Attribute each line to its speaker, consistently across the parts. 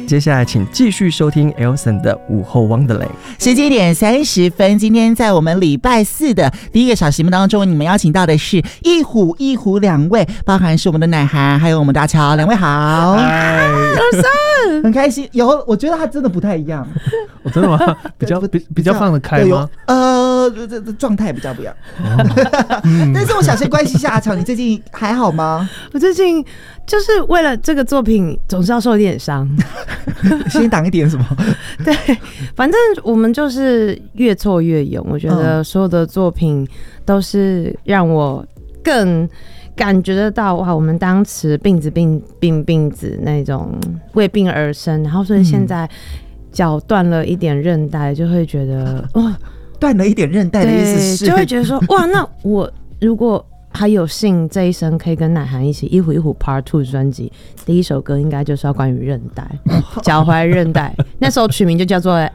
Speaker 1: 接下来请继续收听 Elson 的午后 Wonderland。
Speaker 2: 时间点30分，今天在我们礼拜四的第一个小时节目当中，你们邀请到的是一虎两位，包含是我们的乃涵还有我们大乔，两位好。Elson 很开心，我觉得他真的不太一样。
Speaker 3: 真的吗？比较放得开吗？
Speaker 2: 状态比较不一样。但是我想先关心一下阿乔，你最近还好吗？
Speaker 4: 我最近就是为了这个作品，总是要受一点伤。
Speaker 2: 先挡一点什么？
Speaker 4: 对，反正我们就是越挫越勇。我觉得所有的作品都是让我更感觉得到哇，我们当时病子那种为病而生，然后所以现在脚断了一点韧带，就会觉得哇，
Speaker 2: 断了一点韧带的意思是，
Speaker 4: 就会觉得说哇，那我如果还有幸这一生可以跟乃涵一起一虎 Part 2 专辑，第一首歌应该就是要关于韧带，脚踝韧带，那时候取名就叫做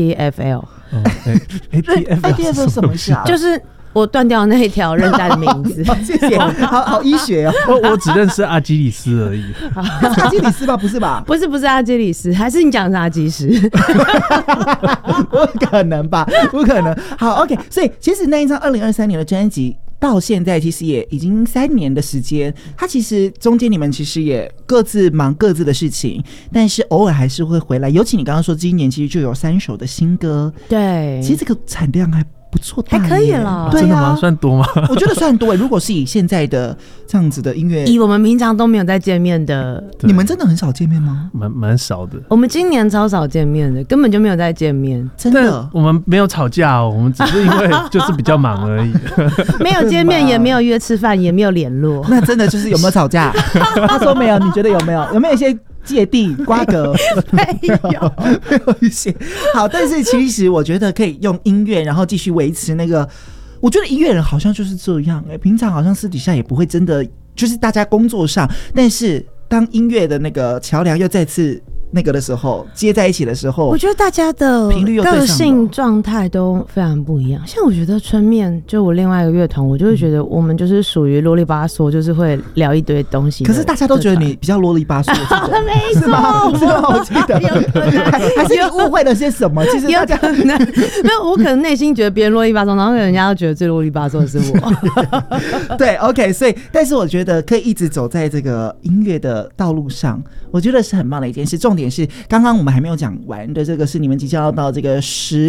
Speaker 2: ATFL。ATFL 什么意思啊？
Speaker 4: 就是我断掉那一条韧带的名字。
Speaker 2: 谢谢，好医学哦。
Speaker 3: 我只认识阿基里斯而已。
Speaker 2: 是阿基里斯吧？不是吧？
Speaker 4: 不是阿基里斯，还是你讲的是阿基斯？
Speaker 2: 不可能吧？不可能。好 ，OK。所以其实那一张2023年的专辑到现在其实也已经3年的时间，它其实中间你们其实也各自忙各自的事情，但是偶尔还是会回来。尤其你刚刚说今年其实就有3首的新歌，
Speaker 4: 对，
Speaker 2: 其实这个产量还不错，
Speaker 4: 还可以了。
Speaker 2: 对啊，
Speaker 3: 真的吗？算多吗？
Speaker 2: 我觉得算多。如果是以现在的这样子的音乐，
Speaker 4: 以我们平常都没有在见面的，
Speaker 2: 你们真的很少见面吗？
Speaker 3: 蛮少的。
Speaker 4: 我们今年超少见面的，根本就没有在见面。
Speaker 2: 真的，
Speaker 3: 我们没有吵架哦，我们只是因为就是比较忙而已。
Speaker 4: 没有见面，也没有约吃饭，也没有联络。
Speaker 2: 那真的就是有没有吵架？他说没有，你觉得有没有？有没有一些芥蒂瓜葛？
Speaker 4: 没有
Speaker 2: 一些。好，但是其实我觉得可以用音乐，然后继续维持那个。我觉得音乐人好像就是这样，平常好像私底下也不会真的，就是大家工作上，但是当音乐的那个桥梁又再次那个的时候，接在一起的时候，
Speaker 4: 我觉得大家的个性状态都非常不一样。像我觉得春面就我另外一个乐团，我就会觉得我们就是属于啰里吧嗦，就是会聊一堆东西。
Speaker 2: 可是大家都觉得你比较啰里吧嗦，
Speaker 4: 没错，
Speaker 2: 是吗？我记得还是你误会了些什么？其实大家
Speaker 4: 没有，我可能内心觉得别人啰里吧嗦，然后人家都觉得最啰里吧嗦的是我。
Speaker 2: 对 ，OK， 所以但是我觉得可以一直走在这个音乐的道路上，我觉得是很棒的一件事。重点是刚刚我们还没有讲完的，这个是你们即将要到这个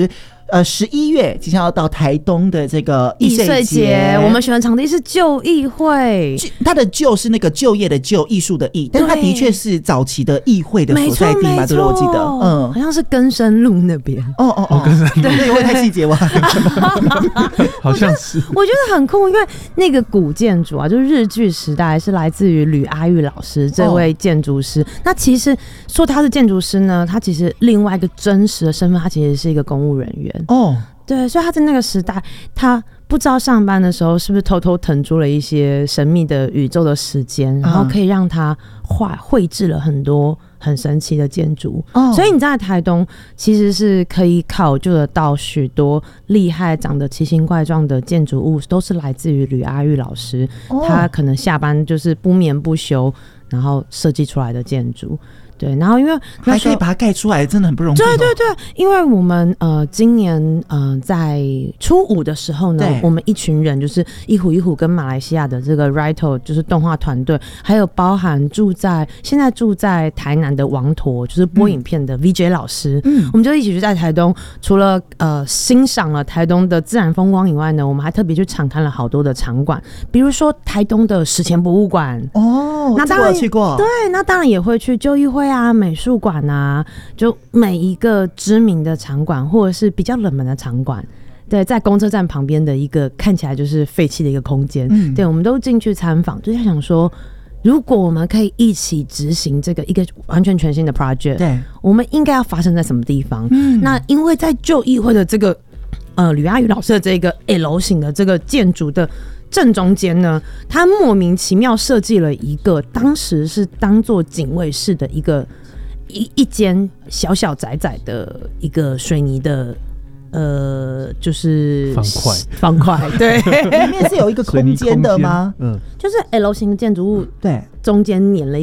Speaker 2: 11月即将要到台东的这个艺穗节，
Speaker 4: 我们选的场地是旧议会，
Speaker 2: 它的旧是那个就业的就，艺术的艺，但是它的确是早期的议会的所在地嘛，对不对？我记得，
Speaker 4: 好像是根生路那边。
Speaker 2: 根生路，对，会太细节哇，
Speaker 3: 好像是。
Speaker 4: 我觉得很酷，因为那个古建筑啊，就是日据时代，是来自于吕阿玉老师这位建筑师。那其实说他是建筑师呢，他其实另外一个真实的身份，他其实是一个公务人员。对，所以他在那个时代，他不知道上班的时候是不是偷偷腾出了一些神秘的宇宙的时间，然后可以让他绘制了很多很神奇的建筑。所以你在台东其实是可以考究得到许多厉害、长得奇形怪状的建筑物，都是来自于吕阿玉老师。他可能下班就是不眠不休，然后设计出来的建筑。对，然后因为
Speaker 2: 还可以把它盖出来，真的很不容易。
Speaker 4: 对，因为我们今年在初5的时候呢，我们一群人就是一虎跟马来西亚的这个 Rito 就是动画团队，还有包含现在住在台南的王驼，就是播影片的 VJ 老师，我们就一起去在台东，除了欣赏了台东的自然风光以外呢，我们还特别去场看了好多的场馆，比如说台东的史前博物馆。那当然
Speaker 2: 去过。
Speaker 4: 对，那当然也会去旧议会啊、美术馆啊，就每一个知名的场馆或者是比较冷门的场馆。对，在公车站旁边的一个看起来就是废弃的一个空间，对，我们都进去参访，就在想说，如果我们可以一起执行这个一个完全全新的 project， 对，我们应该要发生在什么地方？那因为在旧议会的这个吕阿宇老师的这个 L 型的这个建筑的正中间呢，他莫名其妙设计了一个当时是当做警卫室的一间小小窄窄的一个水泥的就是方块，对，
Speaker 2: 里面是有一个空间的吗？
Speaker 4: 就是 L 型的建筑物，
Speaker 2: 对，
Speaker 4: 中间粘了